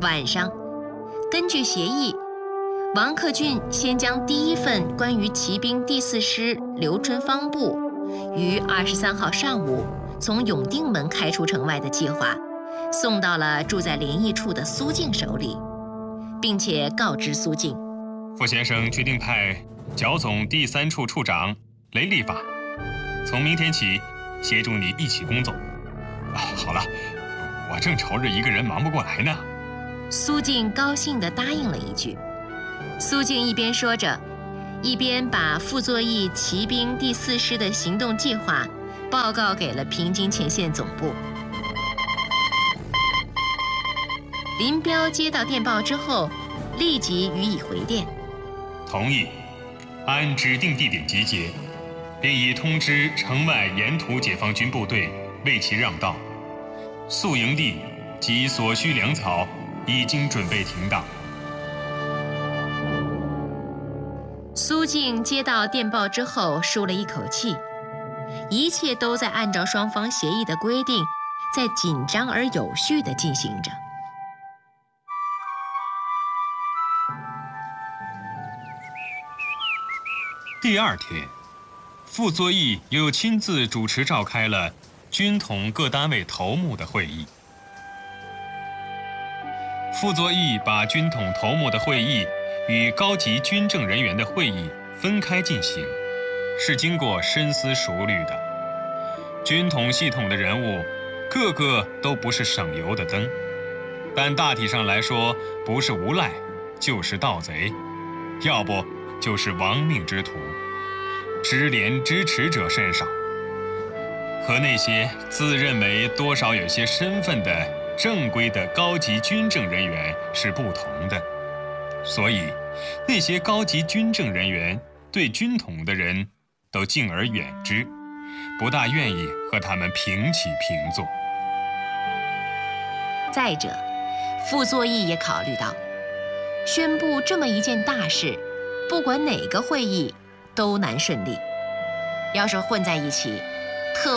晚上，根据协议，王克俊先将第一份关于骑兵第4师刘春芳部于23号上午从永定门开出城外的计划，送到了住在联谊处的苏静手里，并且告知苏静， 傅先生决定派剿总第3处处长雷立法，从明天起协助你一起工作。好了，我正愁着一个人忙不过来呢。 苏静高兴地答应了一句。苏静一边说着，一边把傅作义骑兵第4师的行动计划报告给了平津前线总部。林彪接到电报之后，立即予以回电， 同意按指定地点集结，并已通知城外沿途解放军部队为其让道，宿营地及所需粮草已经准备停当。 苏静接到电报之后舒了一口气，一切都在按照双方协议的规定，在紧张而有序地进行着。 第2天，傅作义又亲自主持召开了军统各单位头目的会议。傅作义把军统头目的会议与高级军政人员的会议分开进行，是经过深思熟虑的。军统系统的人物个个都不是省油的灯，但大体上来说，不是无赖就是盗贼，要不就是亡命之徒，知廉知耻者甚少。和那些自认为多少有些身份的正规的高级军政人员是不同的，所以那些高级军政人员对军统的人都敬而远之，不大愿意和他们平起平坐。 再者，傅作义也考虑到，宣布这么一件大事，不管哪个会议都难顺利，要是混在一起，